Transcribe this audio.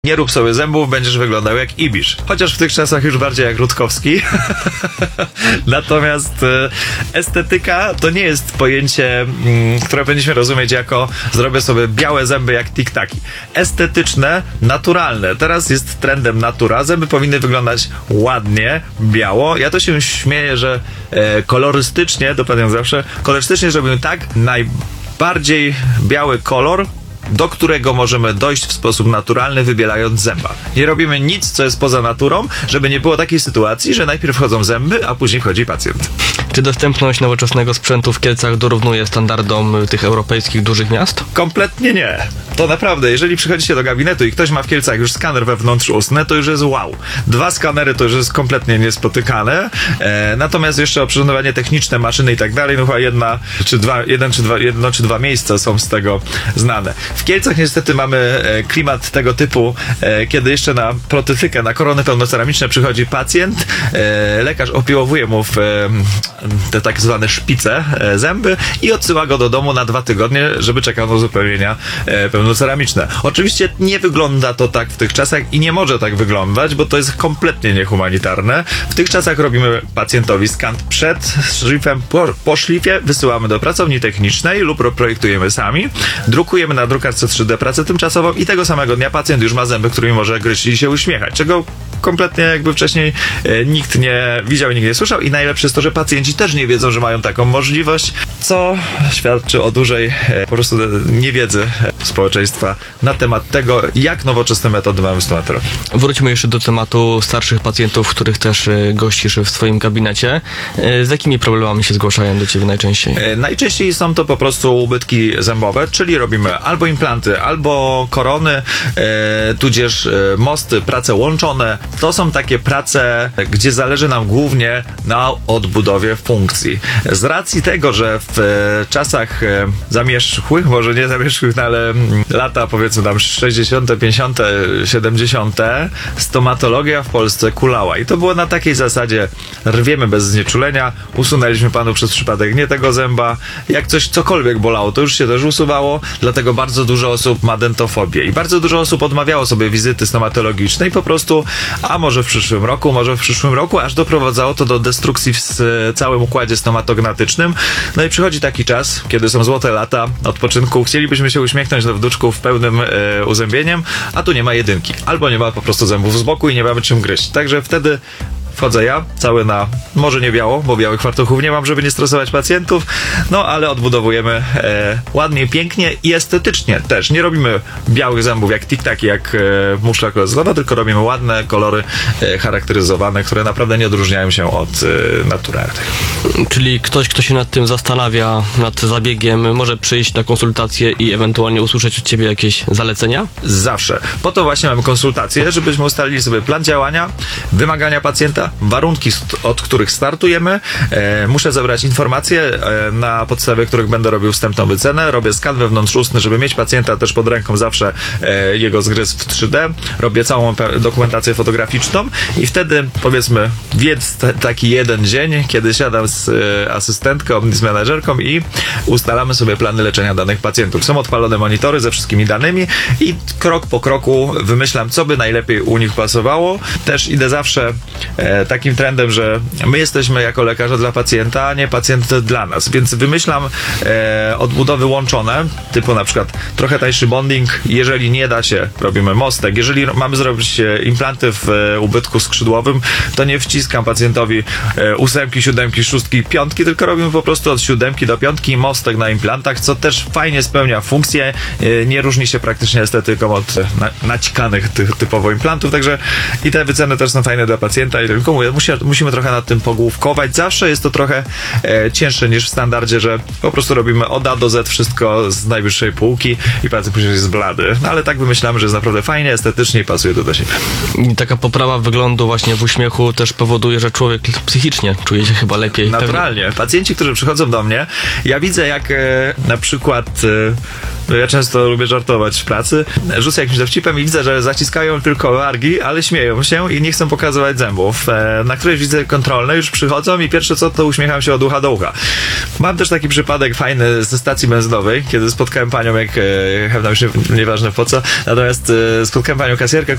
Nie rób sobie zębów, będziesz wyglądał jak Ibisz. Chociaż w tych czasach już bardziej jak Rutkowski. Natomiast estetyka to nie jest pojęcie, które powinniśmy rozumieć jako zrobię sobie białe zęby jak tiktaki. Estetyczne, naturalne. Teraz jest trendem natura. Zęby powinny wyglądać ładnie, biało. Ja to się śmieję, że kolorystycznie, dokładnie jak zawsze, kolorystycznie zrobimy tak najbardziej biały kolor, do którego możemy dojść w sposób naturalny, wybielając zęba. Nie robimy nic, co jest poza naturą, żeby nie było takiej sytuacji, że najpierw wchodzą zęby, a później wchodzi pacjent. Czy dostępność nowoczesnego sprzętu w Kielcach dorównuje standardom tych europejskich dużych miast? Kompletnie nie. To naprawdę, jeżeli przychodzicie do gabinetu i ktoś ma w Kielcach już skaner wewnątrzustny, to już jest wow. 2 skanery to już jest kompletnie niespotykane. Natomiast jeszcze oprzyrządowanie techniczne, maszyny i tak dalej, no chyba jedno czy dwa miejsca są z tego znane. W Kielcach niestety mamy klimat tego typu, kiedy jeszcze na protetykę, na korony pełnoceramiczne przychodzi pacjent, lekarz opiłowuje mu w te tak zwane szpice zęby i odsyła go do domu na 2 tygodnie, żeby czekał na uzupełnienia pełnoceramiczne. Oczywiście nie wygląda to tak w tych czasach i nie może tak wyglądać, bo to jest kompletnie niehumanitarne. W tych czasach robimy pacjentowi skan przed szlifem, po szlifie wysyłamy do pracowni technicznej lub projektujemy sami, drukujemy na drukarce 3D pracę tymczasową i tego samego dnia pacjent już ma zęby, którymi może gryźć i się uśmiechać, czego kompletnie jakby wcześniej nikt nie widział, nikt nie słyszał i najlepsze jest to, że pacjenci też nie wiedzą, że mają taką możliwość, co świadczy o dużej po prostu niewiedzy społeczeństwa na temat tego, jak nowoczesne metody mamy stomatologii. Wróćmy jeszcze do tematu starszych pacjentów, których też gościsz w swoim gabinecie. Z jakimi problemami się zgłaszają do Ciebie najczęściej? Najczęściej są to po prostu ubytki zębowe, czyli robimy albo implanty, albo korony, tudzież mosty, prace łączone. To są takie prace, gdzie zależy nam głównie na odbudowie funkcji. Z racji tego, że w czasach zamierzchłych, może nie zamierzchłych, no ale lata powiedzmy tam 60., 50., 70., stomatologia w Polsce kulała. I to było na takiej zasadzie, rwiemy bez znieczulenia, usunęliśmy panu przez przypadek nie tego zęba, jak cokolwiek bolało, to już się też usuwało, dlatego bardzo dużo osób ma dentofobię i bardzo dużo osób odmawiało sobie wizyty stomatologicznej po prostu, a może w przyszłym roku, aż doprowadzało to do destrukcji w całym układzie stomatognatycznym. No i przychodzi taki czas, kiedy są złote lata odpoczynku, chcielibyśmy się uśmiechnąć do wnuczków pełnym uzębieniem, a tu nie ma jedynki, albo nie ma po prostu zębów z boku i nie mamy czym gryźć. Także wtedy wchodzę ja, cały na, może nie biało, bo białych fartuchów nie mam, żeby nie stresować pacjentów, no ale odbudowujemy ładnie, pięknie i estetycznie też. Nie robimy białych zębów jak tiktaki, jak muszla klozetowa, tylko robimy ładne kolory charakteryzowane, które naprawdę nie odróżniają się od naturalnych. Czyli ktoś, kto się nad tym zastanawia, nad zabiegiem, może przyjść na konsultację i ewentualnie usłyszeć od Ciebie jakieś zalecenia? Zawsze. Po to właśnie mamy konsultacje, żebyśmy ustalili sobie plan działania, wymagania pacjenta, warunki, od których startujemy. Muszę zebrać informacje, na podstawie których będę robił wstępną wycenę. Robię skan wewnątrzustny, żeby mieć pacjenta też pod ręką zawsze jego zgryz w 3D. Robię całą dokumentację fotograficzną i wtedy powiedzmy jest taki jeden dzień, kiedy siadam z asystentką, z menedżerką i ustalamy sobie plany leczenia danych pacjentów. Są odpalone monitory ze wszystkimi danymi i krok po kroku wymyślam, co by najlepiej u nich pasowało. Też idę zawsze takim trendem, że my jesteśmy jako lekarze dla pacjenta, a nie pacjent dla nas, więc wymyślam odbudowy łączone, typu na przykład trochę tańszy bonding, jeżeli nie da się, robimy mostek, jeżeli mamy zrobić implanty w ubytku skrzydłowym, to nie wciskam pacjentowi 8, 7, 6, 5, tylko robimy po prostu od 7 do 5 mostek na implantach, co też fajnie spełnia funkcję, nie różni się praktycznie estetyką od nacikanych typowo implantów, także i te wyceny też są fajne dla pacjenta i tylko mówię, musimy trochę nad tym pogłówkować. Zawsze jest to trochę cięższe niż w standardzie, że po prostu robimy od A do Z wszystko z najwyższej półki i pacjent później jest blady. No ale tak wymyślamy, że jest naprawdę fajnie, estetycznie i pasuje to do siebie. I taka poprawa wyglądu właśnie w uśmiechu też powoduje, że człowiek psychicznie czuje się chyba lepiej. Naturalnie. Pewnie. Pacjenci, którzy przychodzą do mnie, ja widzę jak na przykład ja często lubię żartować w pracy, rzucę jakimś dowcipem i widzę, że zaciskają tylko wargi, ale śmieją się i nie chcą pokazywać zębów. Na którejś wizycie kontrolnej już przychodzą i pierwsze co, to uśmiecham się od ucha do ucha. Mam też taki przypadek fajny ze stacji benzynowej, kiedy spotkałem panią, jak jechałem tam już nieważne po co, natomiast spotkałem panią kasjerkę,